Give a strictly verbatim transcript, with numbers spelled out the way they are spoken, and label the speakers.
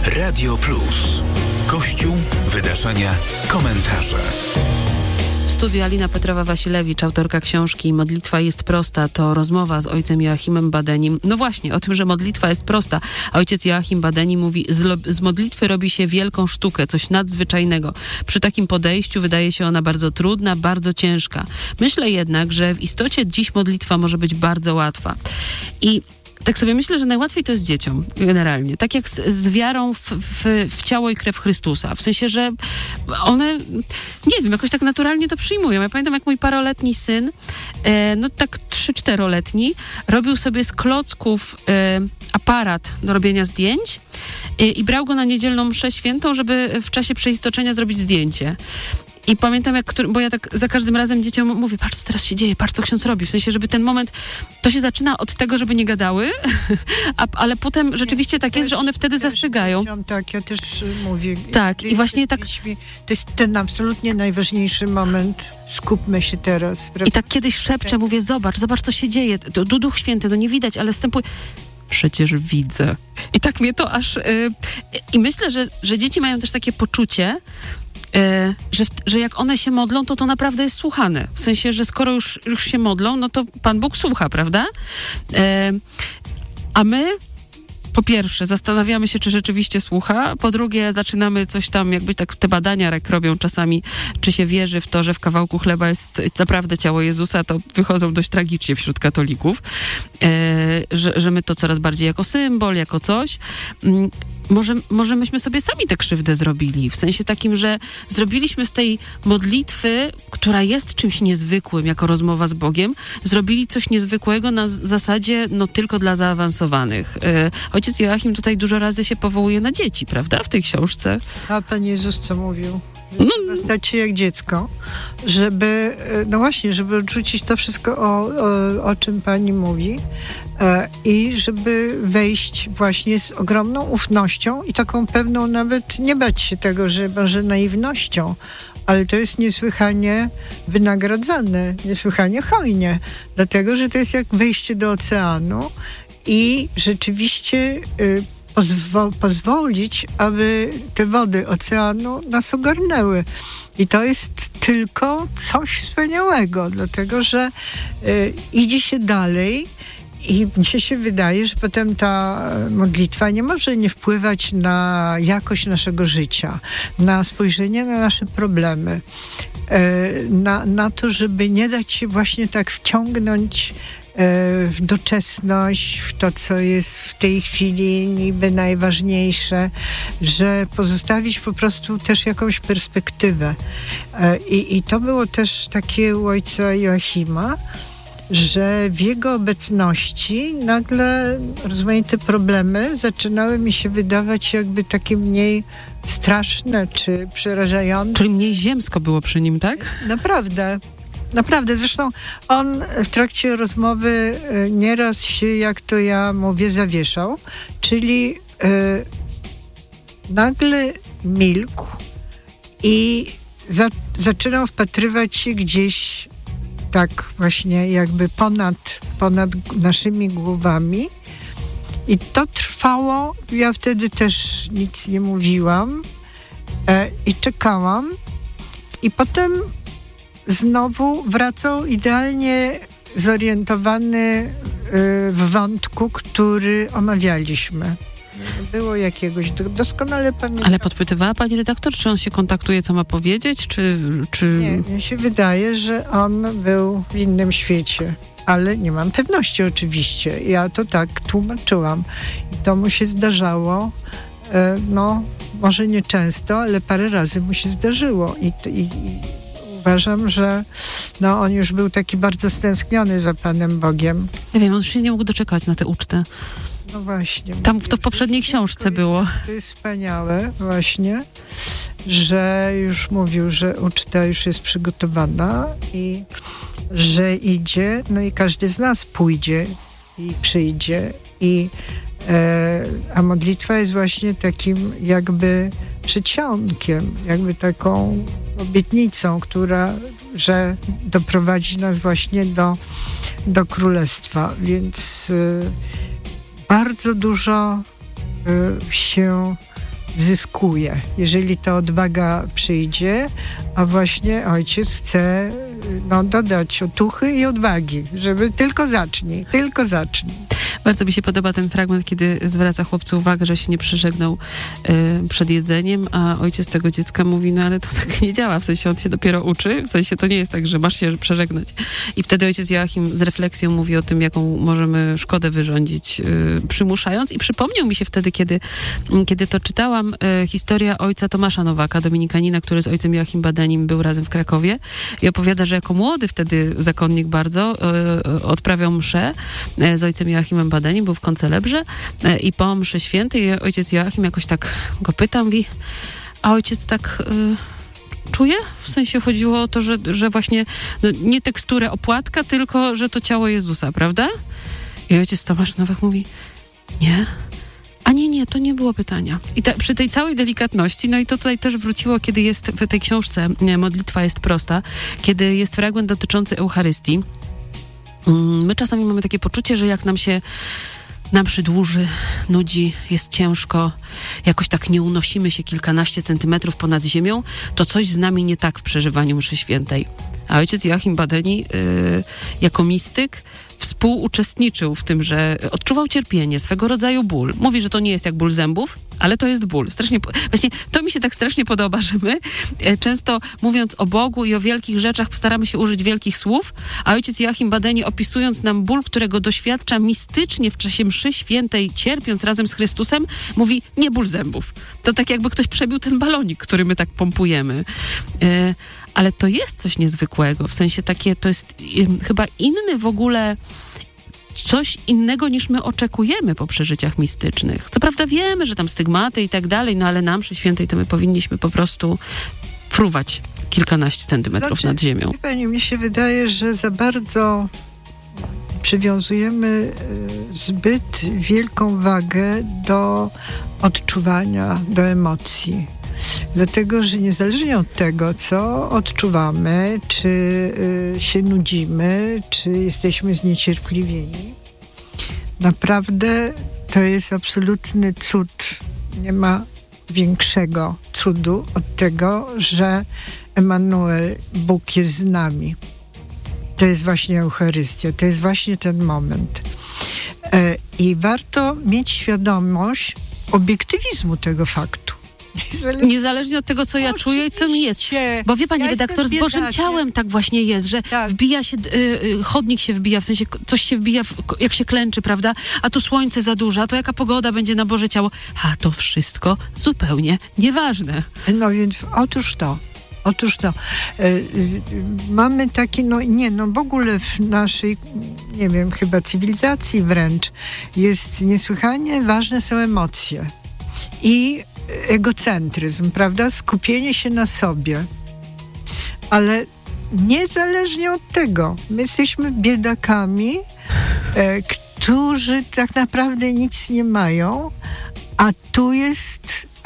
Speaker 1: Radio Plus. Kościół, wydarzenia, komentarze.
Speaker 2: W studiu Alina Petrowa-Wasilewicz, autorka książki Modlitwa jest prosta. To rozmowa z ojcem Joachimem Badenim. No właśnie, o tym, że modlitwa jest prosta. A ojciec Joachim Badeni mówi, z, lo- z modlitwy robi się wielką sztukę, coś nadzwyczajnego. Przy takim podejściu wydaje się ona bardzo trudna, bardzo ciężka. Myślę jednak, że w istocie dziś modlitwa może być bardzo łatwa. I tak sobie myślę, że najłatwiej to jest dzieciom, generalnie. Tak jak z, z wiarą w, w, w ciało i krew Chrystusa. W sensie, że one, nie wiem, jakoś tak naturalnie to przyjmują. Ja pamiętam, jak mój paroletni syn, e, no tak trzy-czteroletni, robił sobie z klocków e, aparat do robienia zdjęć e, i brał go na niedzielną mszę świętą, żeby w czasie przeistoczenia zrobić zdjęcie. I pamiętam, jak, bo ja tak za każdym razem dzieciom mówię, patrz, co teraz się dzieje, patrz, co ksiądz robi. W sensie, żeby ten moment, to się zaczyna od tego, żeby nie gadały, a, ale potem rzeczywiście tak jest, że one wtedy zastrzegają.
Speaker 3: Tak, ja też mówię.
Speaker 2: Tak, i właśnie tak.
Speaker 3: To jest ten absolutnie najważniejszy moment. Skupmy się teraz. Prawda?
Speaker 2: I tak kiedyś szepczę, mówię, zobacz, zobacz, co się dzieje. To, to Duch Święty, to nie widać, ale wstępuje. Przecież widzę. I tak mnie to aż... Yy, I myślę, że, że dzieci mają też takie poczucie, Yy, że, że jak one się modlą, to to naprawdę jest słuchane. W sensie, że skoro już, już się modlą, no to Pan Bóg słucha, prawda? Yy, a my po pierwsze zastanawiamy się, czy rzeczywiście słucha, po drugie zaczynamy coś tam, jakby tak te badania jak robią czasami, czy się wierzy w to, że w kawałku chleba jest naprawdę ciało Jezusa, to wychodzą dość tragicznie wśród katolików, yy, że, że my to coraz bardziej jako symbol, jako coś. Yy, Może, może myśmy sobie sami tę krzywdę zrobili, w sensie takim, że zrobiliśmy z tej modlitwy, która jest czymś niezwykłym, jako rozmowa z Bogiem, zrobili coś niezwykłego na z- zasadzie, no tylko dla zaawansowanych. Yy, ojciec Joachim tutaj dużo razy się powołuje na dzieci, prawda, w tej książce?
Speaker 3: A Pan Jezus co mówił?
Speaker 2: No,
Speaker 3: Trzeba stać się jak dziecko, żeby, no właśnie, żeby odrzucić to wszystko, o, o, o czym Pani mówi e, i żeby wejść właśnie z ogromną ufnością i taką pewną nawet, nie bać się tego, że może naiwnością, ale to jest niesłychanie wynagradzane, niesłychanie hojnie, dlatego, że to jest jak wejście do oceanu i rzeczywiście y, Pozwo- pozwolić, aby te wody oceanu nas ogarnęły. I to jest tylko coś wspaniałego, dlatego że y, idzie się dalej i mnie się wydaje, że potem ta modlitwa nie może nie wpływać na jakość naszego życia, na spojrzenie na nasze problemy, y, na, na to, żeby nie dać się właśnie tak wciągnąć w doczesność, w to, co jest w tej chwili niby najważniejsze, że pozostawić po prostu też jakąś perspektywę. I, i to było też takie u ojca Joachima, że w jego obecności nagle rozmaite problemy zaczynały mi się wydawać jakby takie mniej straszne czy przerażające.
Speaker 2: Czyli mniej ziemsko było przy nim, tak?
Speaker 3: Naprawdę. Naprawdę, zresztą on w trakcie rozmowy nieraz się, jak to ja mówię, zawieszał, czyli e, nagle milkł i za, zaczynał wpatrywać się gdzieś tak właśnie jakby ponad, ponad naszymi głowami i to trwało, ja wtedy też nic nie mówiłam e, i czekałam i potem znowu wracał idealnie zorientowany w wątku, który omawialiśmy. Było jakiegoś, doskonale pamiętam.
Speaker 2: Ale podpytywała pani redaktor, czy on się kontaktuje, co ma powiedzieć, czy... czy...
Speaker 3: Nie, mi się wydaje, że on był w innym świecie. Ale nie mam pewności oczywiście. Ja to tak tłumaczyłam. I to mu się zdarzało, no może nie często, ale parę razy mu się zdarzyło. I, i, i uważam, że no, on już był taki bardzo stęskniony za Panem Bogiem.
Speaker 2: Ja wiem, on już się nie mógł doczekać na tę ucztę.
Speaker 3: No właśnie.
Speaker 2: Tam to w poprzedniej książce było.
Speaker 3: To jest wspaniałe właśnie, że już mówił, że uczta już jest przygotowana i że idzie, no i każdy z nas pójdzie i przyjdzie. I, e, a modlitwa jest właśnie takim jakby przedsionkiem, jakby taką obietnicą, która, że doprowadzi nas właśnie do, do królestwa. Więc e, bardzo dużo y, się zyskuje, jeżeli ta odwaga przyjdzie, a właśnie ojciec chce no, dodać otuchy i odwagi, żeby tylko zacznij, tylko zacznij.
Speaker 2: Bardzo mi się podoba ten fragment, kiedy zwraca chłopcu uwagę, że się nie przeżegnał y, przed jedzeniem, a ojciec tego dziecka mówi, no ale to tak nie działa, w sensie on się dopiero uczy, w sensie to nie jest tak, że masz się przeżegnać. I wtedy ojciec Joachim z refleksją mówi o tym, jaką możemy szkodę wyrządzić, y, przymuszając. I przypomniał mi się wtedy, kiedy, kiedy to czytałam, y, historia ojca Tomasza Nowaka, dominikanina, który z ojcem Joachim Badenim był razem w Krakowie i opowiada, że jako młody wtedy zakonnik bardzo y, odprawiał mszę y, z ojcem Joachimem Badenim, był w koncelebrze y, i po mszy świętej ojciec Joachim jakoś tak go pyta, mówi, a ojciec tak y, czuje? W sensie chodziło o to, że, że właśnie no, nie teksturę opłatka, tylko że to ciało Jezusa, prawda? I ojciec Tomasz Nowak mówi, nie. A nie, nie, to nie było pytania. I ta, przy tej całej delikatności, no i to tutaj też wróciło, kiedy jest w tej książce nie, Modlitwa jest prosta, kiedy jest fragment dotyczący Eucharystii. My czasami mamy takie poczucie, że jak nam się nam przydłuży, nudzi, jest ciężko, jakoś tak nie unosimy się kilkanaście centymetrów ponad ziemią, to coś z nami nie tak w przeżywaniu mszy świętej. A ojciec Joachim Badeni yy, jako mistyk współuczestniczył w tym, że odczuwał cierpienie, swego rodzaju ból. Mówi, że to nie jest jak ból zębów, ale to jest ból. Strasznie, właśnie to mi się tak strasznie podoba, że my często mówiąc o Bogu i o wielkich rzeczach staramy się użyć wielkich słów, a ojciec Joachim Badeni opisując nam ból, którego doświadcza mistycznie w czasie mszy świętej, cierpiąc razem z Chrystusem, mówi nie ból zębów. To tak jakby ktoś przebił ten balonik, który my tak pompujemy. Yy, ale to jest coś niezwykłego, w sensie takie, to jest yy, chyba inny w ogóle coś innego niż my oczekujemy po przeżyciach mistycznych. Co prawda wiemy, że tam stygmaty i tak dalej, no ale na mszy świętej to my powinniśmy po prostu fruwać kilkanaście centymetrów
Speaker 3: znaczy,
Speaker 2: nad ziemią.
Speaker 3: Pani, mi się wydaje, że za bardzo przywiązujemy zbyt wielką wagę do odczuwania, do emocji. Dlatego, że niezależnie od tego, co odczuwamy, czy y, się nudzimy, czy jesteśmy zniecierpliwieni, naprawdę to jest absolutny cud. Nie ma większego cudu od tego, że Emanuel, Bóg jest z nami. To jest właśnie Eucharystia, to jest właśnie ten moment. E, I warto mieć świadomość obiektywizmu tego faktu.
Speaker 2: Niezależnie, Niezależnie od tego, co ja Oczywiście. czuję i co mi jest. Bo wie pani, ja redaktor, z Bożym Ciałem tak właśnie jest, że tak. wbija się, y, y, chodnik się wbija, w sensie coś się wbija, w, jak się klęczy, prawda? A tu słońce za dużo, a to jaka pogoda będzie na Boże Ciało. A to wszystko zupełnie nieważne.
Speaker 3: No więc otóż to. Otóż to. Y, y, mamy taki, no nie, no w ogóle w naszej, nie wiem, chyba cywilizacji wręcz jest niesłychanie ważne są emocje. I egocentryzm, prawda? Skupienie się na sobie. Ale niezależnie od tego, my jesteśmy biedakami, e, którzy tak naprawdę nic nie mają, a tu jest